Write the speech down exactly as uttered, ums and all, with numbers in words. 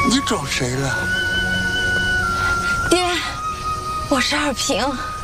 你找谁了？ 爹，我是二平。